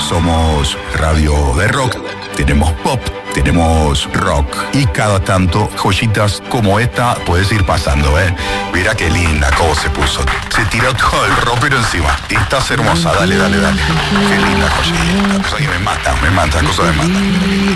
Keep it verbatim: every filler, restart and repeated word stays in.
somos radio de rock, tenemos pop, tenemos rock y cada tanto joyitas como esta puedes ir pasando, ¿eh? Mira qué linda cómo se puso. Se tiró todo el ropero encima. Estás hermosa, dale, dale, dale. Qué linda joyita. Cosa que me mata, me mata, cosa que me mata.